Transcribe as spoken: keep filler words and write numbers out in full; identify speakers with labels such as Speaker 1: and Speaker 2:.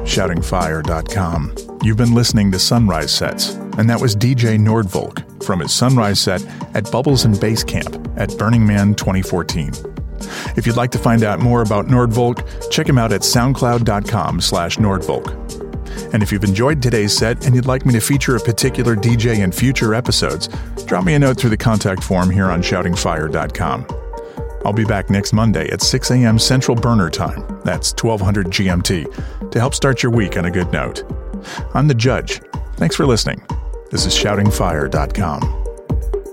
Speaker 1: shouting fire dot com. You've been listening to Sunrise Sets, and that was D J Nordvolk from his Sunrise set at Bubbles and Bass Camp at Burning Man twenty fourteen. If you'd like to find out more about Nordvolk, check him out at soundcloud.com slash Nordvolk. And if you've enjoyed today's set and you'd like me to feature a particular D J in future episodes, drop me a note through the contact form here on shouting fire dot com. I'll be back next Monday at six a.m. Central Burner Time, that's twelve hundred G M T, to help start your week on a good note. I'm the Judge. Thanks for listening. This is shouting fire dot com.